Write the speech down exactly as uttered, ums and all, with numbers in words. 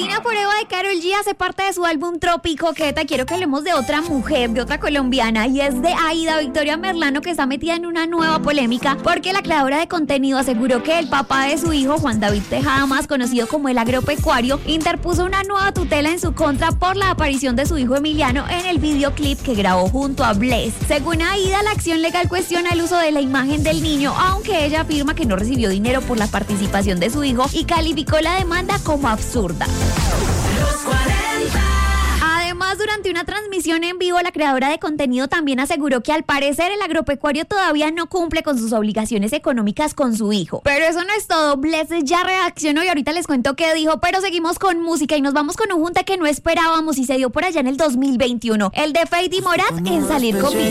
Latina Forever de Karol G hace parte de su álbum Tropicoqueta. Quiero que hablemos de otra mujer, de otra colombiana, y es de Aida Victoria Merlano, que está metida en una nueva polémica porque la creadora de contenido aseguró que el papá de su hijo, Juan David Tejada, más conocido como el agropecuario, interpuso una nueva tutela en su contra por la aparición de su hijo Emiliano en el videoclip que grabó junto a Bless. Según Aida, la acción legal cuestiona el uso de la imagen del niño, aunque ella afirma que no recibió dinero por la participación de su hijo y calificó la demanda como absurda. Los cuarenta. Además, durante una transmisión en vivo, la creadora de contenido también aseguró que al parecer el agropecuario todavía no cumple con sus obligaciones económicas con su hijo. Pero eso no es todo. Bless ya reaccionó y ahorita les cuento qué dijo, pero seguimos con música y nos vamos con un junte que no esperábamos y se dio por allá en el dos mil veintiuno. El de Feid y Morat en Salir Conmigo.